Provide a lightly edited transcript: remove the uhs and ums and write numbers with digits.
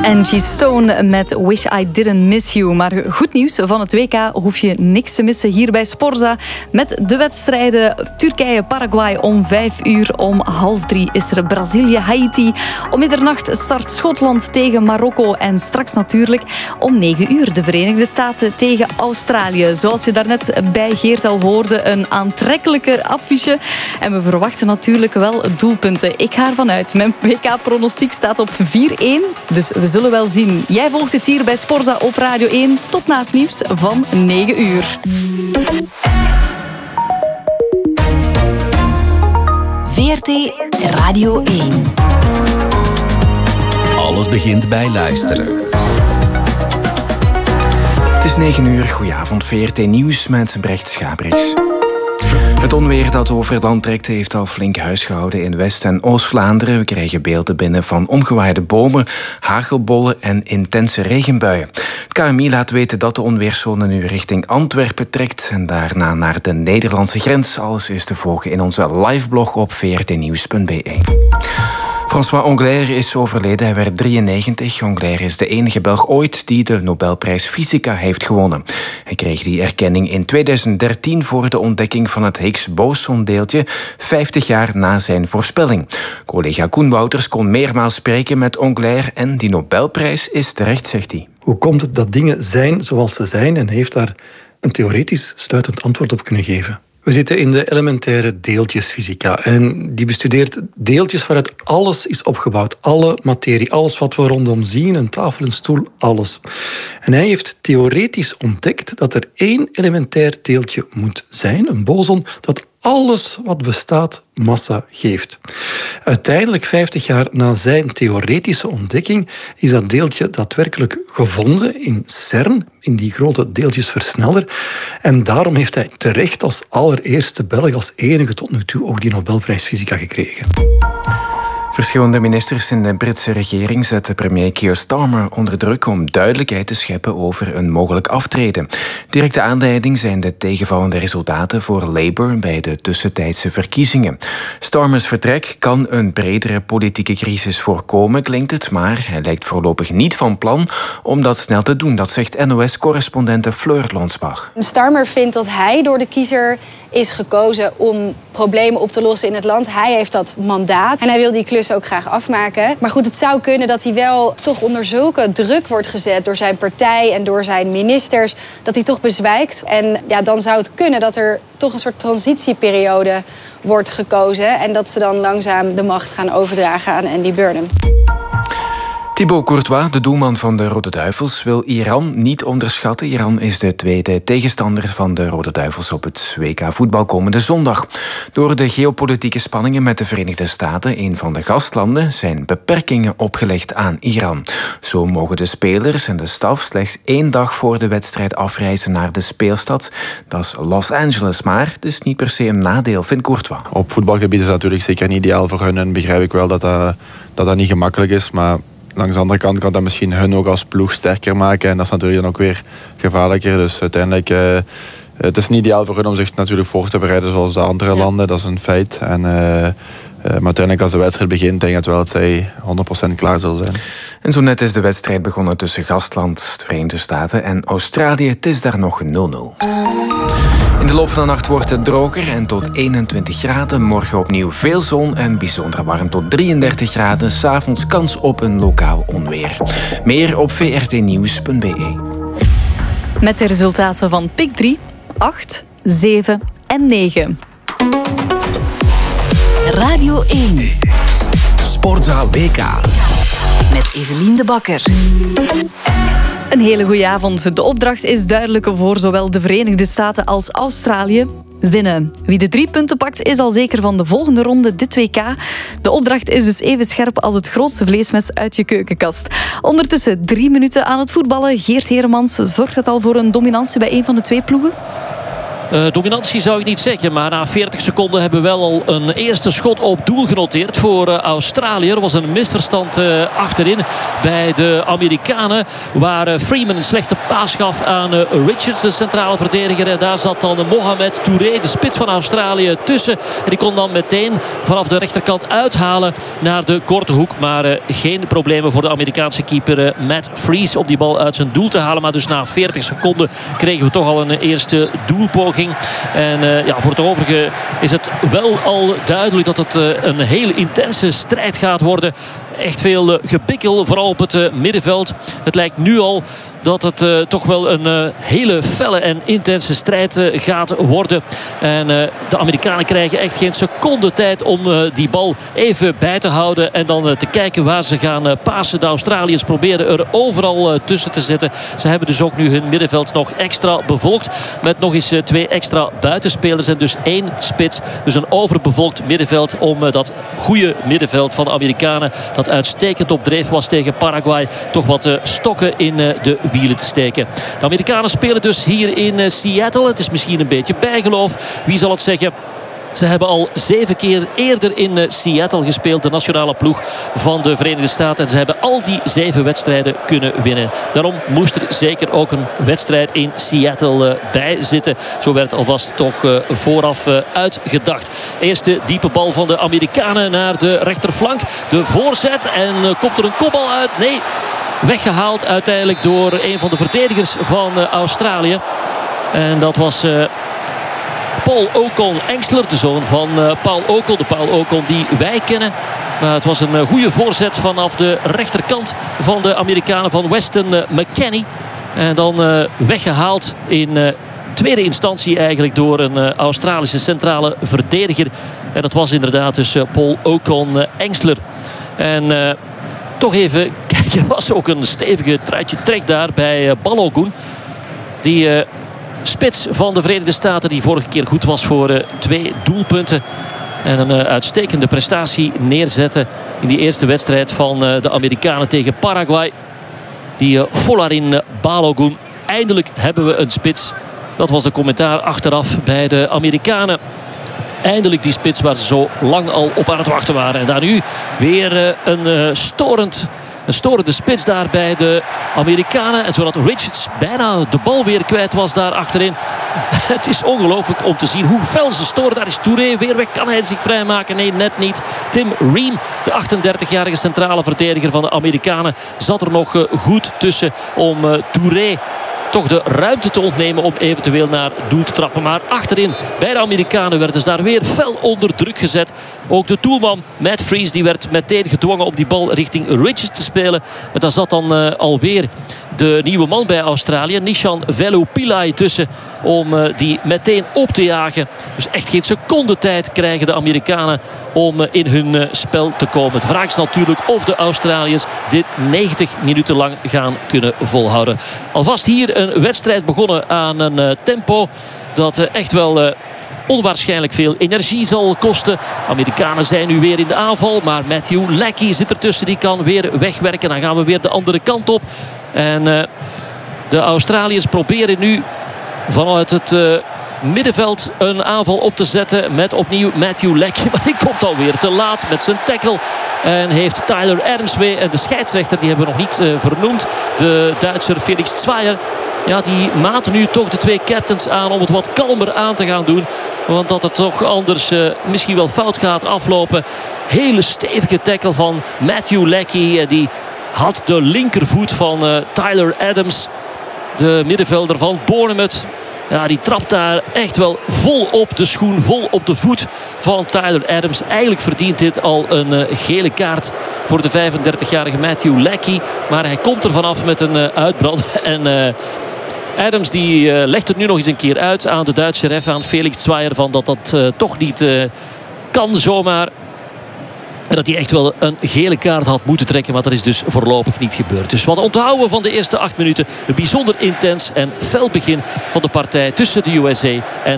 Angie Stone met Wish I Didn't Miss You. Maar goed nieuws, van het WK hoef je niks te missen hier bij Sporza. Met de wedstrijden Turkije-Paraguay om 5 uur. Om 2:30 is er Brazilië-Haiti. Om middernacht start Schotland tegen Marokko. En straks natuurlijk om 9 uur de Verenigde Staten tegen Australië. Zoals je daarnet bij Geert al hoorde, een aantrekkelijker affiche. En we verwachten natuurlijk wel doelpunten. Ik ga ervan uit. Mijn WK-pronostiek staat op 4-1. Dus we zullen wel zien. Jij volgt het hier bij Sporza op Radio 1. Tot na het nieuws van 9 uur. VRT Radio 1. Alles begint bij luisteren. Het is 9 uur. Goedenavond, VRT Nieuws met Brecht Schabriks. Het onweer dat over het land trekt heeft al flink huisgehouden in West- en Oost-Vlaanderen. We krijgen beelden binnen van omgewaaide bomen, hagelbollen en intense regenbuien. Het KMI laat weten dat de onweerszone nu richting Antwerpen trekt en daarna naar de Nederlandse grens. Alles is te volgen in onze liveblog op vrtnieuws.be. François Englert is overleden. Hij werd 93. Englert is de enige Belg ooit die de Nobelprijs Fysica heeft gewonnen. Hij kreeg die erkenning in 2013 voor de ontdekking van het Higgs-boson-deeltje, 50 jaar na zijn voorspelling. Collega Koen Wouters kon meermaals spreken met Englert en die Nobelprijs is terecht, zegt hij. Hoe komt het dat dingen zijn zoals ze zijn en heeft daar een theoretisch sluitend antwoord op kunnen geven? We zitten in de elementaire deeltjesfysica en die bestudeert deeltjes waaruit alles is opgebouwd. Alle materie, alles wat we rondom zien, een tafel, een stoel, alles. En hij heeft theoretisch ontdekt dat er 1 elementair deeltje moet zijn, een boson, dat alles wat bestaat massa geeft. Uiteindelijk, 50 jaar na zijn theoretische ontdekking, is dat deeltje daadwerkelijk gevonden in CERN, in die grote deeltjesversneller. En daarom heeft hij terecht als allereerste Belg, als enige tot nu toe, ook die Nobelprijs Fysica gekregen. Verschillende ministers in de Britse regering zetten premier Keir Starmer onder druk om duidelijkheid te scheppen over een mogelijk aftreden. Directe aanleiding zijn de tegenvallende resultaten voor Labour bij de tussentijdse verkiezingen. Starmers vertrek kan een bredere politieke crisis voorkomen, klinkt het, maar hij lijkt voorlopig niet van plan om dat snel te doen. Dat zegt NOS-correspondente Fleur Lonsbach. Starmer vindt dat hij door de kiezer is gekozen om problemen op te lossen in het land. Hij heeft dat mandaat en hij wil die klus ook graag afmaken. Maar goed, het zou kunnen dat hij wel toch onder zulke druk wordt gezet door zijn partij en door zijn ministers, dat hij toch bezwijkt. En ja, dan zou het kunnen dat er toch een soort transitieperiode wordt gekozen en dat ze dan langzaam de macht gaan overdragen aan Andy Burnham. Thibaut Courtois, de doelman van de Rode Duivels, wil Iran niet onderschatten. Iran is de tweede tegenstander van de Rode Duivels op het WK voetbal komende zondag. Door de geopolitieke spanningen met de Verenigde Staten, een van de gastlanden, zijn beperkingen opgelegd aan Iran. Zo mogen de spelers en de staf slechts 1 dag voor de wedstrijd afreizen naar de speelstad. Dat is Los Angeles, maar het is niet per se een nadeel, vindt Courtois. Op voetbalgebied is dat natuurlijk zeker niet ideaal voor hun en begrijp ik wel dat niet gemakkelijk is, maar langs de andere kant kan dat misschien hun ook als ploeg sterker maken. En dat is natuurlijk dan ook weer gevaarlijker. Dus uiteindelijk, het is niet ideaal voor hun om zich natuurlijk voor te bereiden zoals de andere landen. Dat is een feit. Maar uiteindelijk als de wedstrijd begint, denk ik wel dat zij 100% klaar zullen zijn. En zo net is de wedstrijd begonnen tussen gastland, de Verenigde Staten en Australië. Het is daar nog 0-0. In de loop van de nacht wordt het droger en tot 21 graden. Morgen opnieuw veel zon en bijzonder warm tot 33 graden. 's Avonds kans op een lokaal onweer. Meer op vrtnieuws.be. Met de resultaten van PIK 3, 8, 7 en 9. Radio 1. Sportza WK. Met Evelien de Bakker. Een hele goede avond. De opdracht is duidelijk voor zowel de Verenigde Staten als Australië. Winnen. Wie de 3 punten pakt is al zeker van de volgende ronde dit WK. De opdracht is dus even scherp als het grootste vleesmes uit je keukenkast. Ondertussen 3 minuten aan het voetballen. Geert Heremans, zorgt het al voor een dominantie bij een van de 2 ploegen? Dominantie zou ik niet zeggen, maar na 40 seconden hebben we wel al een eerste schot op doel genoteerd voor Australië. Er was een misverstand achterin bij de Amerikanen, waar Freeman een slechte paas gaf aan Richards, de centrale verdediger. En daar zat dan Mohamed Touré, de spits van Australië, tussen. En die kon dan meteen vanaf de rechterkant uithalen naar de korte hoek. Maar geen problemen voor de Amerikaanse keeper Matt Freese om die bal uit zijn doel te halen. Maar dus na 40 seconden kregen we toch al een eerste doelpoging. En voor het overige is het wel al duidelijk dat het een hele intense strijd gaat worden. Echt veel gebikkel, vooral op het middenveld. Het lijkt nu al dat het toch wel een hele felle en intense strijd gaat worden. En de Amerikanen krijgen echt geen seconde tijd om die bal even bij te houden. En dan te kijken waar ze gaan pasen. De Australiërs proberen er overal tussen te zitten. Ze hebben dus ook nu hun middenveld nog extra bevolkt. Met nog eens 2 extra buitenspelers. En dus 1 spits. Dus een overbevolkt middenveld om dat goede middenveld van de Amerikanen, dat uitstekend op dreef was tegen Paraguay, toch wat stokken in de wielen te steken. De Amerikanen spelen dus hier in Seattle. Het is misschien een beetje bijgeloof. Wie zal het zeggen? Ze hebben al 7 keer eerder in Seattle gespeeld. De nationale ploeg van de Verenigde Staten. En ze hebben al die 7 wedstrijden kunnen winnen. Daarom moest er zeker ook een wedstrijd in Seattle bij zitten. Zo werd alvast toch vooraf uitgedacht. Eerste diepe bal van de Amerikanen naar de rechterflank. De voorzet. En komt er een kopbal uit? Nee. Weggehaald uiteindelijk door een van de verdedigers van Australië. En dat was Paul Ocon-Engstler, de zoon van Paul Ocon. De Paul Ocon die wij kennen. Maar het was een goede voorzet vanaf de rechterkant van de Amerikanen, van Weston McKennie. En dan weggehaald in tweede instantie eigenlijk door een Australische centrale verdediger. En dat was inderdaad dus Paul Ocon-Engstler. En toch even kijken, er was ook een stevige truitje trek daar bij Balogun. Die spits van de Verenigde Staten, die vorige keer goed was voor 2 doelpunten. En een uitstekende prestatie neerzetten in die eerste wedstrijd van de Amerikanen tegen Paraguay. Die Folarin Balogun. Eindelijk hebben we een spits. Dat was de commentaar achteraf bij de Amerikanen. Eindelijk die spits waar ze zo lang al op aan het wachten waren. En daar nu weer een storende spits daar bij de Amerikanen. En zodat Richards bijna de bal weer kwijt was daar achterin. Het is ongelooflijk om te zien hoe fel ze storen. Daar is Touré weer weg. Kan hij zich vrijmaken? Nee, net niet. Tim Ream, de 38-jarige centrale verdediger van de Amerikanen, zat er nog goed tussen om Touré toch de ruimte te ontnemen om eventueel naar doel te trappen. Maar achterin bij de Amerikanen werden ze daar weer fel onder druk gezet. Ook de doelman Matt Freese die werd meteen gedwongen om die bal richting Richards te spelen. Maar daar zat dan alweer de nieuwe man bij Australië, Nishan Velupillai, tussen om die meteen op te jagen. Dus echt geen seconde tijd krijgen de Amerikanen om in hun spel te komen. De vraag is natuurlijk of de Australiërs dit 90 minuten lang gaan kunnen volhouden. Alvast hier een wedstrijd begonnen aan een tempo dat echt wel onwaarschijnlijk veel energie zal kosten. Amerikanen zijn nu weer in de aanval, maar Matthew Leckie zit ertussen, die kan weer wegwerken. Dan gaan we weer de andere kant op. En de Australiërs proberen nu vanuit het middenveld een aanval op te zetten met opnieuw Matthew Leckie. Maar die komt alweer te laat met zijn tackle. En heeft Tyler Adams mee. En de scheidsrechter, die hebben we nog niet vernoemd. De Duitser Felix Zweier. Ja, die maten nu toch de 2 captains aan om het wat kalmer aan te gaan doen. Want dat het toch anders misschien wel fout gaat aflopen. Hele stevige tackle van Matthew Leckie. Die had de linkervoet van Tyler Adams, de middenvelder van Bournemouth. Ja, die trapt daar echt wel vol op de schoen, vol op de voet van Tyler Adams. Eigenlijk verdient dit al een gele kaart voor de 35-jarige Matthew Leckie. Maar hij komt er vanaf met een uitbrander. En Adams die legt het nu nog eens een keer uit aan de Duitse ref, aan Felix Zweier, van dat toch niet kan zomaar. En dat hij echt wel een gele kaart had moeten trekken. Maar dat is dus voorlopig niet gebeurd. Dus wat onthouden van de eerste 8 minuten. Een bijzonder intens en fel begin van de partij tussen de USA en